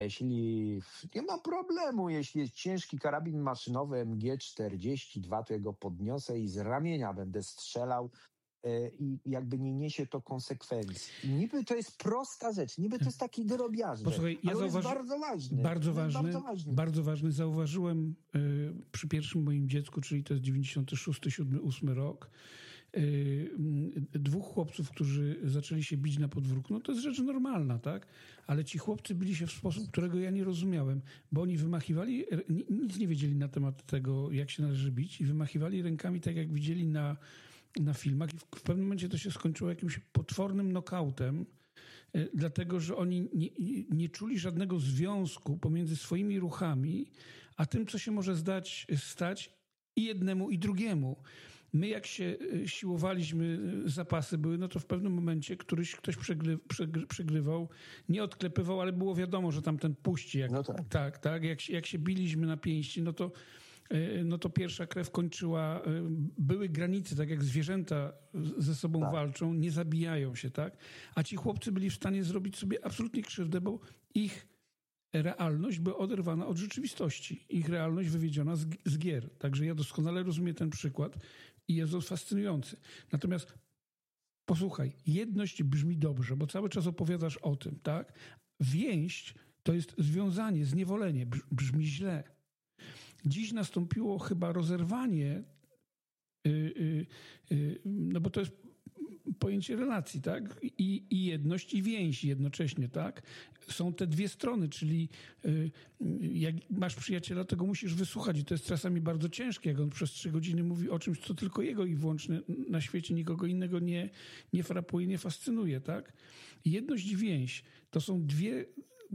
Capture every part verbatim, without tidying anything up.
Jeśli nie ma problemu, jeśli jest ciężki karabin maszynowy M G czterdzieści dwa, to ja go podniosę i z ramienia będę strzelał e, i jakby nie niesie to konsekwencji. I niby to jest prosta rzecz, niby to jest taki drobiazg, Posłuchaj, ja ale on jest zauważy... bardzo ważny. Bardzo ważny, bardzo ważny. bardzo ważny. Zauważyłem y, przy pierwszym moim dziecku, czyli to jest dziewięćdziesiąty szósty, siódmy, ósmy rok, y, y, dwóch chłopców, którzy zaczęli się bić na podwórku. No to jest rzecz normalna, tak? Ale ci chłopcy bili się w sposób, którego ja nie rozumiałem, bo oni wymachiwali, nic nie wiedzieli na temat tego, jak się należy bić i wymachiwali rękami tak, jak widzieli na, na filmach i w, w pewnym momencie to się skończyło jakimś potwornym knockoutem, dlatego że oni nie, nie czuli żadnego związku pomiędzy swoimi ruchami, a tym, co się może zdać, stać i jednemu, i drugiemu. My jak się siłowaliśmy, zapasy były, no to w pewnym momencie któryś, ktoś przegry, przegry, przegrywał, nie odklepywał, ale było wiadomo, że tamten puści. Jak, No tak. tak, tak. Jak, jak się biliśmy na pięści, no to no to pierwsza krew kończyła, były granice, tak jak zwierzęta ze sobą tak. walczą, nie zabijają się, tak? A ci chłopcy byli w stanie zrobić sobie absolutnie krzywdę, bo ich realność była oderwana od rzeczywistości. Ich realność wywiedziona z, z gier. Także ja doskonale rozumiem ten przykład i jest on fascynujący. Natomiast posłuchaj, jedność brzmi dobrze, bo cały czas opowiadasz o tym, tak? Więź to jest związanie, zniewolenie, brzmi źle. Dziś nastąpiło chyba rozerwanie, yy, yy, yy, no bo to jest pojęcie relacji, tak? I, i jedność, i więź jednocześnie, tak? Są te dwie strony, czyli yy, jak masz przyjaciela, to go musisz wysłuchać i to jest czasami bardzo ciężkie, jak on przez trzy godziny mówi o czymś, co tylko jego i wyłącznie na świecie nikogo innego nie, nie frapuje, nie fascynuje, tak? Jedność i więź to są dwie...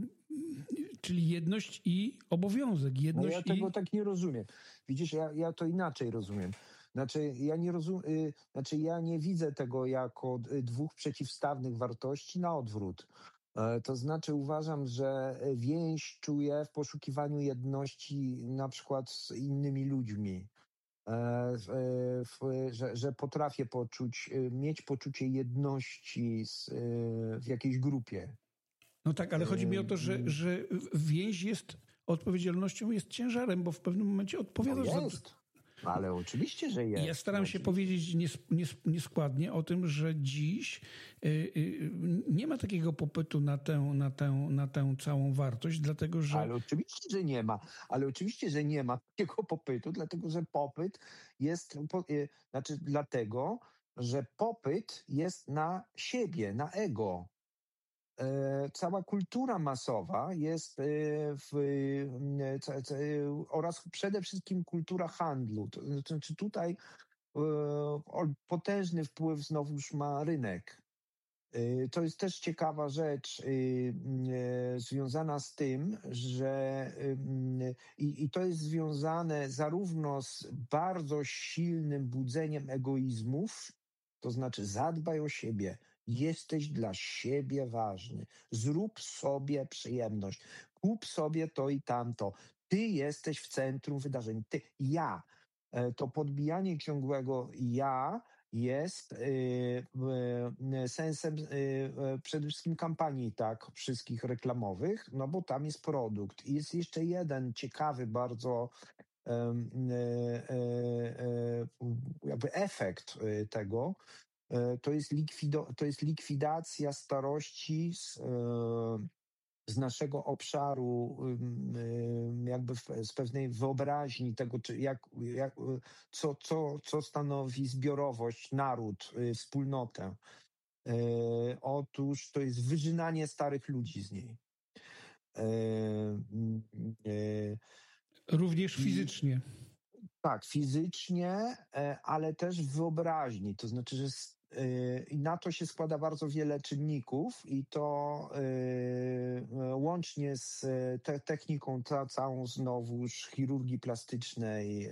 Czyli jedność i obowiązek. Jedność no ja tego i... tak nie rozumiem. Widzisz, ja, ja to inaczej rozumiem. Znaczy ja, nie rozum, y, znaczy, ja nie widzę tego jako dwóch przeciwstawnych wartości, na odwrót. E, to znaczy uważam, że więź czuję w poszukiwaniu jedności na przykład z innymi ludźmi. E, w, w, że, że potrafię poczuć, mieć poczucie jedności z, w jakiejś grupie. No tak, ale chodzi mi o to, że, że więź jest odpowiedzialnością, jest ciężarem, bo w pewnym momencie odpowiadasz no jest. za... No ale oczywiście, że jest. Ja staram no się oczywiście. powiedzieć nies, nies, nieskładnie o tym, że dziś y, y, nie ma takiego popytu na tę, na, tę, na tę całą wartość, dlatego że... Ale oczywiście, że nie ma. Ale oczywiście, że nie ma takiego popytu, dlatego że popyt jest... Po, y, znaczy dlatego, że popyt jest na siebie, na ego. E, cała kultura masowa jest e, w, e, c, c, oraz przede wszystkim kultura handlu. To znaczy tutaj e, potężny wpływ znowuż ma rynek. E, to jest też ciekawa rzecz e, e, związana z tym, że e, i, i to jest związane zarówno z bardzo silnym budzeniem egoizmów, to znaczy zadbaj o siebie, jesteś dla siebie ważny, zrób sobie przyjemność, kup sobie to i tamto, ty jesteś w centrum wydarzeń, ty, ja. To podbijanie ciągłego ja jest y, y, sensem y, y, przede wszystkim kampanii tak wszystkich reklamowych, no bo tam jest produkt. I jest jeszcze jeden ciekawy bardzo y, y, y, jakby efekt tego, to jest, likwido, to jest likwidacja starości z, z naszego obszaru, jakby z pewnej wyobraźni tego, czy jak, jak, co, co, co stanowi zbiorowość, naród, wspólnotę. Otóż to jest wyżynanie starych ludzi z niej. Również fizycznie. Tak, fizycznie, ale też w wyobraźni. To znaczy, że i na to się składa bardzo wiele czynników i to łącznie z te, techniką ta, całą znowuż chirurgii plastycznej,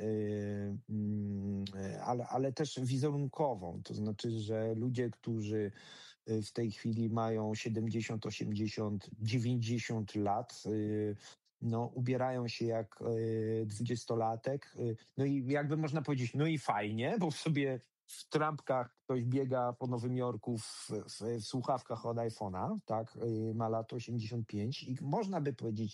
ale, ale też wizerunkową. To znaczy, że ludzie, którzy w tej chwili mają siedemdziesiąt, osiemdziesiąt, dziewięćdziesiąt lat, no, ubierają się jak dwudziestolatek. No i jakby można powiedzieć, no i fajnie, bo sobie w trampkach ktoś biega po Nowym Jorku w, w, w słuchawkach od iPhone'a, tak, ma lat osiemdziesiąt pięć i można by powiedzieć,